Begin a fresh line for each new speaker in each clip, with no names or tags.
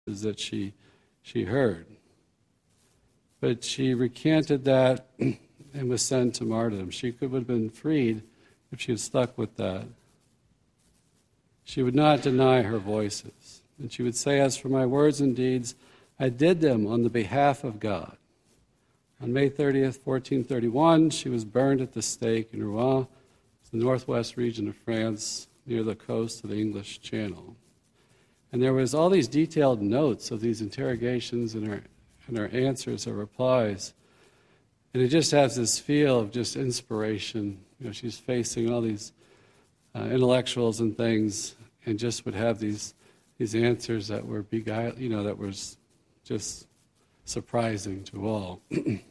that she heard. But she recanted that and was sent to martyrdom. She would have been freed if she had stuck with that. She would not deny her voices. And she would say, "As for my words and deeds, I did them on the behalf of God." On May 30th, 1431, she was burned at the stake in Rouen, the northwest region of France, near the coast of the English Channel. And there was all these detailed notes of these interrogations and her answers, her replies. And it just has this feel of just inspiration. She's facing all these intellectuals and things, and just would have these answers that were that was just surprising to all.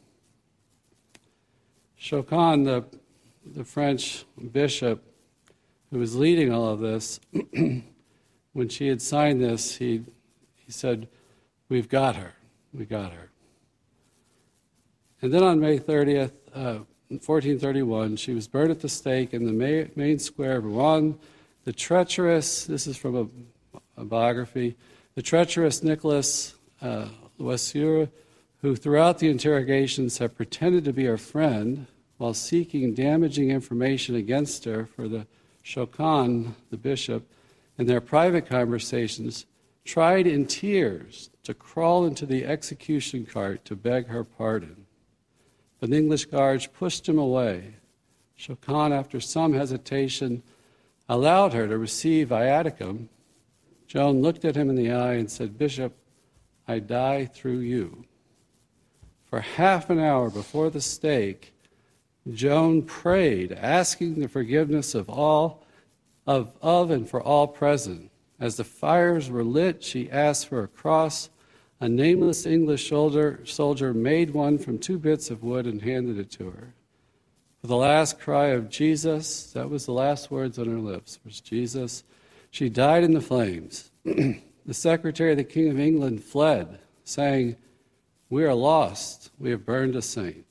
Chocon, the French bishop who was leading all of this, when she had signed this, he said, "We've got her. We got her." And then on May 30th, 1431, she was burned at the stake in the main square of Rouen. The treacherous, this is from a biography, the treacherous Nicolas Levasseur, who throughout the interrogations had pretended to be her friend while seeking damaging information against her for the Chocon, the bishop, in their private conversations, tried in tears to crawl into the execution cart to beg her pardon. But the English guards pushed him away. Chocon, after some hesitation, allowed her to receive viaticum. Joan looked at him in the eye and said, "Bishop, I die through you." For half an hour before the stake, Joan prayed, asking the forgiveness of all, of and for all present. As the fires were lit, she asked for a cross. A nameless English soldier made one from 2 bits of wood and handed it to her. For the last cry of Jesus, that was the last words on her lips, was Jesus, she died in the flames. The secretary of the King of England fled, saying, "We are lost. We have burned a saint."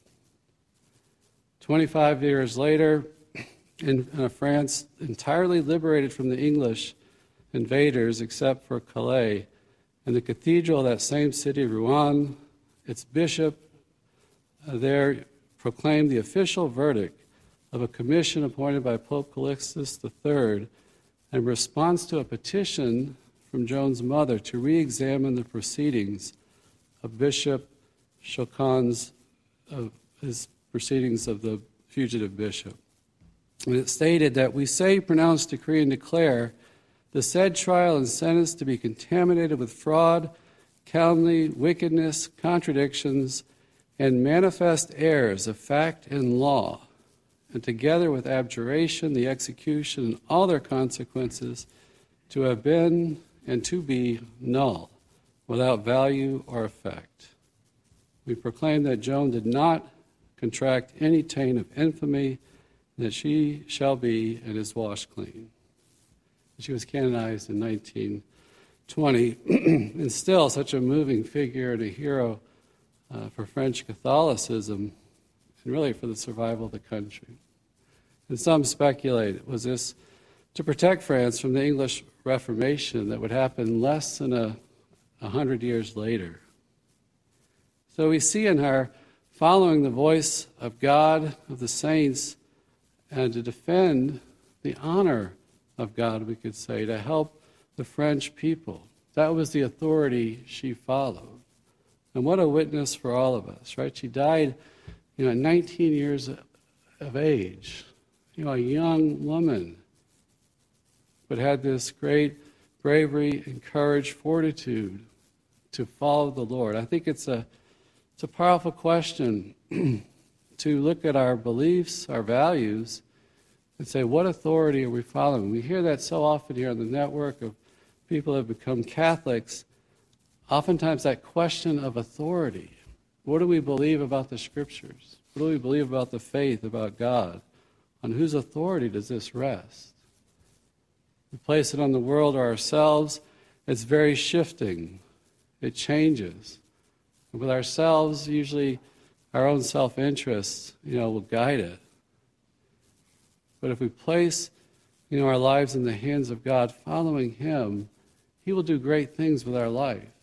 25 years later, in France entirely liberated from the English invaders except for Calais, in the cathedral of that same city, Rouen, its bishop there proclaimed the official verdict of a commission appointed by Pope Calixtus III in response to a petition from Joan's mother to re-examine the proceedings of Bishop Chocon's, his proceedings of the fugitive bishop. And it stated that we say, pronounce, decree, and declare the said trial and sentence to be contaminated with fraud, calumny, wickedness, contradictions, and manifest errors of fact and law, and together with abjuration, the execution, and all their consequences, to have been and to be null, without value or effect. We proclaim that Joan did not contract any taint of infamy, and that she shall be and is washed clean. She was canonized in 1920, and still such a moving figure and a hero for French Catholicism, and really for the survival of the country. And some speculate, was this to protect France from the English Reformation that would happen less than 100 years later? So we see in her following the voice of God, of the saints, and to defend the honor of God, we could say, to help the French people. That was the authority she followed. And what a witness for all of us, right? She died, at 19 years of age, a young woman, but had this great bravery and courage, fortitude to follow the Lord. I think it's a powerful question to look at our beliefs, our values, and say, what authority are we following? We hear that so often here on the network of people who have become Catholics. Oftentimes that question of authority. What do we believe about the Scriptures? What do we believe about the faith, about God? On whose authority does this rest? We place it on the world or ourselves. It's very shifting. It changes. And with ourselves, usually our own self-interest, will guide it. But if we place, our lives in the hands of God, following Him, He will do great things with our life.